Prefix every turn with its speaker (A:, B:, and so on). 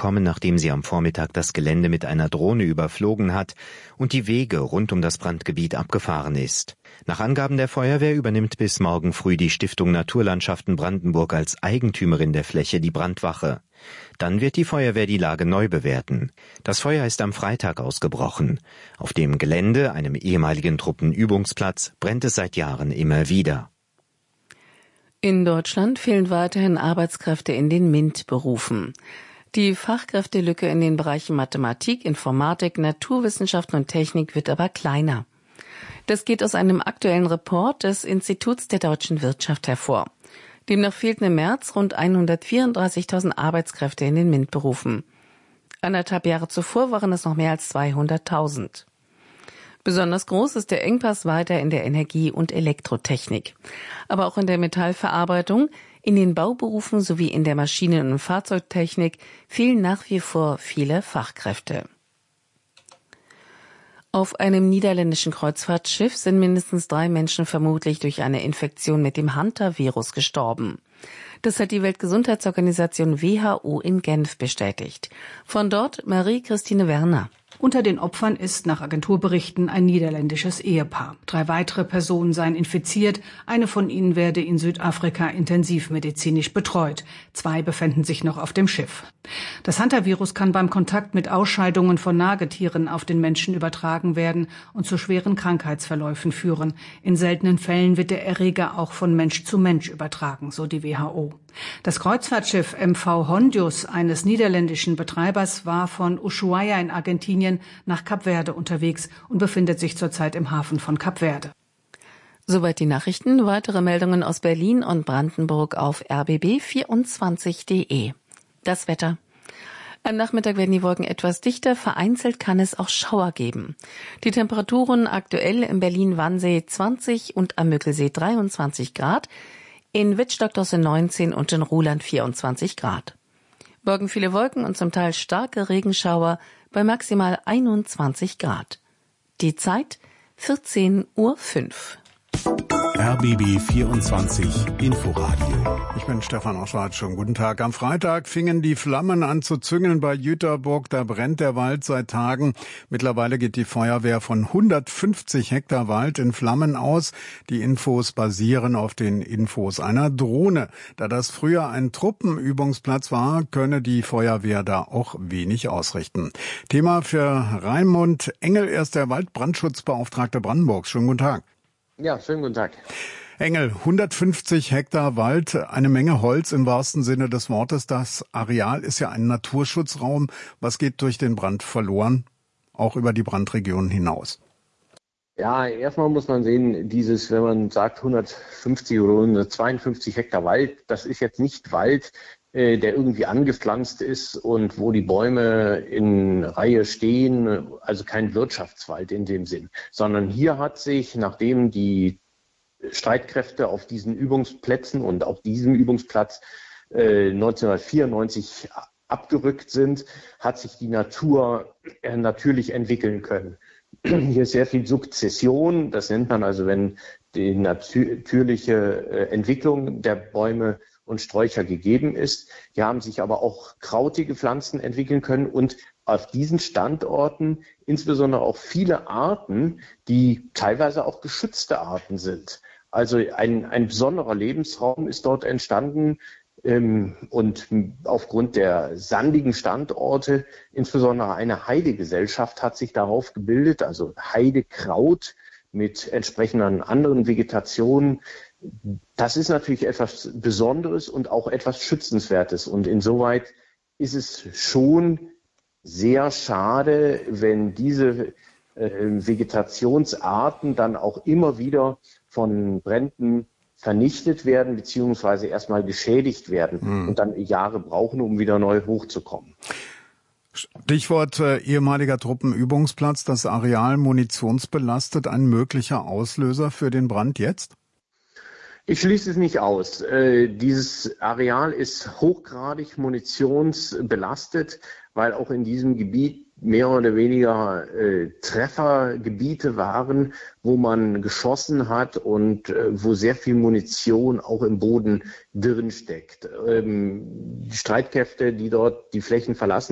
A: gekommen, nachdem sie am Vormittag das Gelände mit einer Drohne überflogen hat und die Wege rund um das Brandgebiet abgefahren ist. Nach Angaben der Feuerwehr übernimmt bis morgen früh die Stiftung Naturlandschaften Brandenburg als Eigentümerin der Fläche die Brandwache. Dann wird die Feuerwehr die Lage neu bewerten. Das Feuer ist am Freitag ausgebrochen. Auf dem Gelände, einem ehemaligen Truppenübungsplatz, brennt es seit Jahren immer wieder.
B: In Deutschland fehlen weiterhin Arbeitskräfte in den MINT-Berufen. Die Fachkräftelücke in den Bereichen Mathematik, Informatik, Naturwissenschaften und Technik wird aber kleiner. Das geht aus einem aktuellen Report des Instituts der deutschen Wirtschaft hervor. Demnach fehlten im März rund 134.000 Arbeitskräfte in den MINT-Berufen. 1,5 Jahre zuvor waren es noch mehr als 200.000. Besonders groß ist der Engpass weiter in der Energie- und Elektrotechnik. Aber auch in der Metallverarbeitung, in den Bauberufen sowie in der Maschinen- und Fahrzeugtechnik fehlen nach wie vor viele Fachkräfte. Auf einem niederländischen Kreuzfahrtschiff sind mindestens 3 Menschen vermutlich durch eine Infektion mit dem Hanta-Virus gestorben. Das hat die Weltgesundheitsorganisation WHO in Genf bestätigt. Von dort Marie-Christine Werner.
C: Unter den Opfern ist nach Agenturberichten ein niederländisches Ehepaar. 3 weitere Personen seien infiziert. Eine von ihnen werde in Südafrika intensivmedizinisch betreut. 2 befänden sich noch auf dem Schiff. Das Hanta-Virus kann beim Kontakt mit Ausscheidungen von Nagetieren auf den Menschen übertragen werden und zu schweren Krankheitsverläufen führen. In seltenen Fällen wird der Erreger auch von Mensch zu Mensch übertragen, so die WHO. Das Kreuzfahrtschiff MV Hondius eines niederländischen Betreibers war von Ushuaia in Argentinien nach Kap Verde unterwegs und befindet sich zurzeit im Hafen von Kap Verde.
B: Soweit die Nachrichten. Weitere Meldungen aus Berlin und Brandenburg auf rbb24.de. Das Wetter. Am Nachmittag werden die Wolken etwas dichter, vereinzelt kann es auch Schauer geben. Die Temperaturen aktuell in Berlin-Wannsee 20 und am Müggelsee 23 Grad, in Wittstock-Dosse 19 und in Ruhland 24 Grad. Morgen viele Wolken und zum Teil starke Regenschauer bei maximal 21 Grad. Die Zeit 14:05 Uhr.
D: RBB 24 Inforadio.
E: Ich bin Stefan Oschwart, schönen guten Tag. Am Freitag fingen die Flammen an zu züngeln bei Jüterburg. Da brennt der Wald seit Tagen. Mittlerweile geht die Feuerwehr von 150 Hektar Wald in Flammen aus. Die Infos basieren auf den Infos einer Drohne. Da das früher ein Truppenübungsplatz war, könne die Feuerwehr da auch wenig ausrichten. Thema für Raimund Engel, er ist der Waldbrandschutzbeauftragte Brandenburgs. Schönen guten Tag.
F: Ja, schönen guten Tag.
E: Engel, 150 Hektar Wald, eine Menge Holz im wahrsten Sinne des Wortes. Das Areal ist ja ein Naturschutzraum. Was geht durch den Brand verloren, auch über die Brandregion hinaus?
F: Ja, erstmal muss man sehen, wenn man sagt 150 oder 152 Hektar Wald, das ist jetzt nicht Wald, der irgendwie angepflanzt ist und wo die Bäume in Reihe stehen, also kein Wirtschaftswald in dem Sinn, sondern hier hat sich, nachdem die Streitkräfte auf diesen Übungsplätzen und auf diesem Übungsplatz 1994 abgerückt sind, hat sich die Natur natürlich entwickeln können. Hier ist sehr viel Sukzession, das nennt man also, wenn die natürliche Entwicklung der Bäume und Sträucher gegeben ist. Hier haben sich aber auch krautige Pflanzen entwickeln können und auf diesen Standorten insbesondere auch viele Arten, die teilweise auch geschützte Arten sind. Also ein besonderer Lebensraum ist dort entstanden und aufgrund der sandigen Standorte, insbesondere eine Heidegesellschaft hat sich darauf gebildet, also Heidekraut mit entsprechenden anderen Vegetationen. Das ist natürlich etwas Besonderes und auch etwas Schützenswertes. Und insoweit ist es schon sehr schade, wenn diese Vegetationsarten dann auch immer wieder von Bränden vernichtet werden beziehungsweise erstmal geschädigt werden und dann Jahre brauchen, um wieder neu hochzukommen.
E: Stichwort ehemaliger Truppenübungsplatz, das Areal munitionsbelastet, ein möglicher Auslöser für den Brand jetzt?
F: Ich schließe es nicht aus. Dieses Areal ist hochgradig munitionsbelastet, weil auch in diesem Gebiet mehr oder weniger Treffergebiete waren, wo man geschossen hat und wo sehr viel Munition auch im Boden drin steckt. Die Streitkräfte, die dort die Flächen verlassen